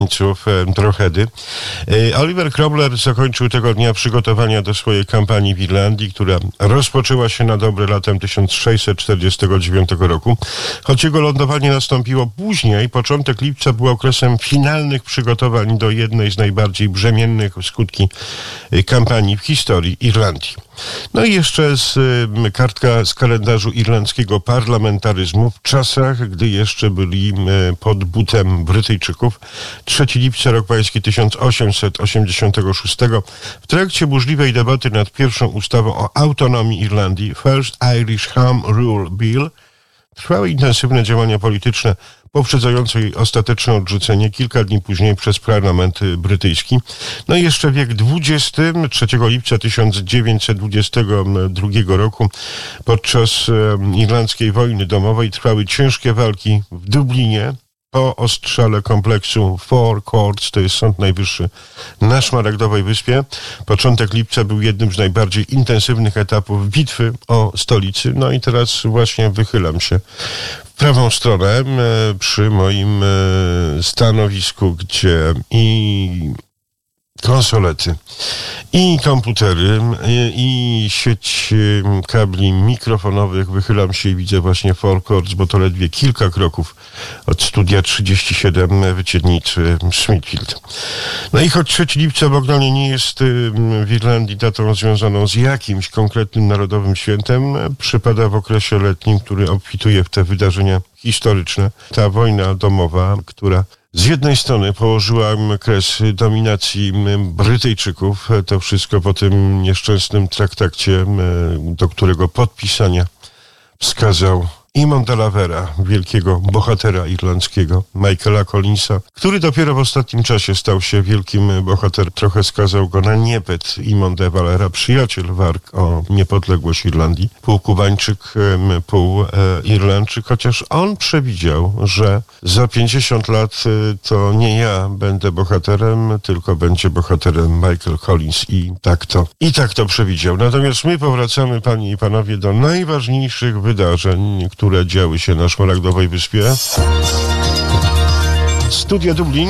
Droghedy. Oliver Cromwell zakończył tego dnia przygotowania do swojej kampanii w Irlandii, która rozpoczęła się na dobre latem 1649 roku. Choć jego lądowanie nastąpiło później, początek lipca był okresem finalnych przygotowań do jednej z najbardziej brzemiennych w skutki kampanii w historii Irlandii. No i jeszcze kartka z kalendarzu irlandzkiego parlamentaryzmu w czasach, gdy jeszcze byli pod butem Brytyjczyków. 3 lipca, rok pański 1886. W trakcie burzliwej debaty nad pierwszą ustawą o autonomii Irlandii, First Irish Home Rule Bill, trwały intensywne działania polityczne poprzedzające jej ostateczne odrzucenie kilka dni później przez parlament brytyjski. No i jeszcze wiek XX, 3 lipca 1922 roku, podczas irlandzkiej wojny domowej trwały ciężkie walki w Dublinie po ostrzale kompleksu Four Courts, to jest Sąd Najwyższy na Szmaragdowej Wyspie. Początek lipca był jednym z najbardziej intensywnych etapów bitwy o stolicy. No i teraz właśnie wychylam się w prawą stronę przy moim stanowisku, gdzie i konsolety, i komputery, i sieć kabli mikrofonowych. Wychylam się i widzę właśnie Four Courts, bo to ledwie kilka kroków od studia 37 wyciednicy Smithfield. No i choć 3 lipca w Bogdanie nie jest w Irlandii datą związaną z jakimś konkretnym narodowym świętem, przypada w okresie letnim, który obfituje w te wydarzenia historyczne. Ta wojna domowa, która z jednej strony położyła kres dominacji Brytyjczyków, to wszystko po tym nieszczęsnym traktacie, do którego podpisania wskazał Eamon de la Vera, wielkiego bohatera irlandzkiego, Michaela Collinsa, który dopiero w ostatnim czasie stał się wielkim bohaterem. Trochę skazał go na niepet Eamon de Valera, przyjaciel walk o niepodległość Irlandii, pół Kubańczyk, pół Irlandczyk, chociaż on przewidział, że za 50 lat to nie ja będę bohaterem, tylko będzie bohaterem Michael Collins i tak to przewidział. Natomiast my powracamy, panie i panowie, do najważniejszych wydarzeń, które działy się na Szmaragdowej Wyspie. Studio Dublin.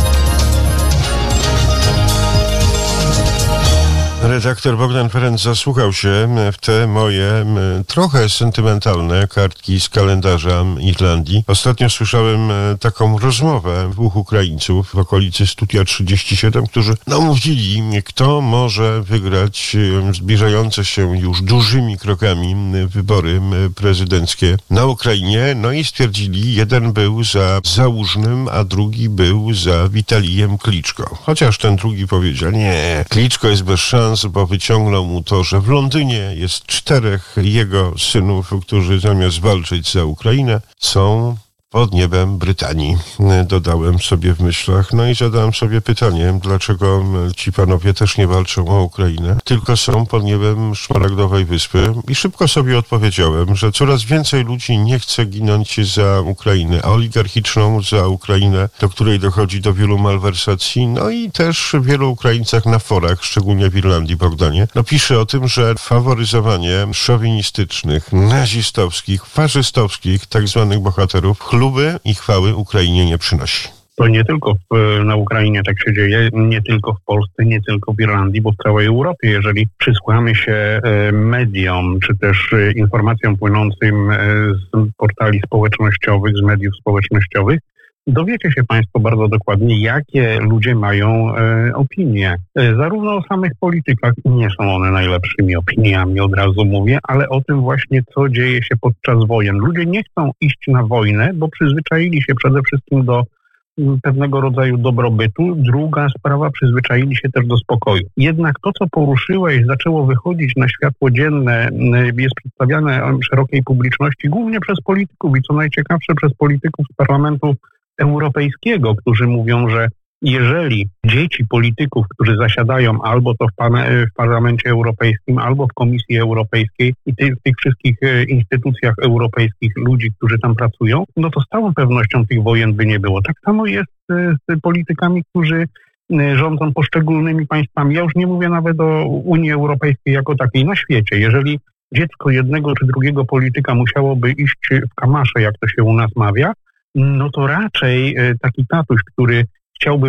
Redaktor Bogdan Ferenc zasłuchał się w te moje trochę sentymentalne kartki z kalendarza Irlandii. Ostatnio słyszałem taką rozmowę dwóch Ukraińców w okolicy Studia 37, którzy mówili, kto może wygrać zbliżające się już dużymi krokami wybory prezydenckie na Ukrainie. No i stwierdzili, jeden był za Załużnym, a drugi był za Witalijem Kliczko. Chociaż ten drugi powiedział, nie, Kliczko jest bez szans, bo wyciągnął mu to, że w Londynie jest 4 jego synów, którzy zamiast walczyć za Ukrainę są pod niebem Brytanii. Dodałem sobie w myślach. No i zadałem sobie pytanie, dlaczego ci panowie też nie walczą o Ukrainę, tylko są pod niebem Szmaragdowej Wyspy. I szybko sobie odpowiedziałem, że coraz więcej ludzi nie chce ginąć za Ukrainę, a oligarchiczną za Ukrainę, do której dochodzi do wielu malwersacji. No i też wielu Ukraińcach na forach, szczególnie w Irlandii, Bogdanie, pisze o tym, że faworyzowanie szowinistycznych, nazistowskich, faszystowskich, tak zwanych bohaterów chluby i chwały Ukrainie nie przynosi. To nie tylko na Ukrainie tak się dzieje, nie tylko w Polsce, nie tylko w Irlandii, bo w całej Europie. Jeżeli przysłuchamy się mediom, czy też informacjom płynącym z portali społecznościowych, z mediów społecznościowych, dowiecie się państwo bardzo dokładnie, jakie ludzie mają opinie. Zarówno o samych politykach, nie są one najlepszymi opiniami, od razu mówię, ale o tym właśnie, co dzieje się podczas wojen. Ludzie nie chcą iść na wojnę, bo przyzwyczaili się przede wszystkim do pewnego rodzaju dobrobytu. Druga sprawa, przyzwyczaili się też do spokoju. Jednak to, co poruszyłeś, zaczęło wychodzić na światło dzienne, jest przedstawiane szerokiej publiczności, głównie przez polityków i co najciekawsze przez polityków z Parlamentu Europejskiego, którzy mówią, że jeżeli dzieci polityków, którzy zasiadają albo to w Parlamencie Europejskim, albo w Komisji Europejskiej i w tych wszystkich instytucjach europejskich ludzi, którzy tam pracują, no to z całą pewnością tych wojen by nie było. Tak samo jest z politykami, którzy rządzą poszczególnymi państwami. Ja już nie mówię nawet o Unii Europejskiej jako takiej na świecie. Jeżeli dziecko jednego czy drugiego polityka musiałoby iść w kamasze, jak to się u nas mawia, no to raczej taki tatuś, który chciałby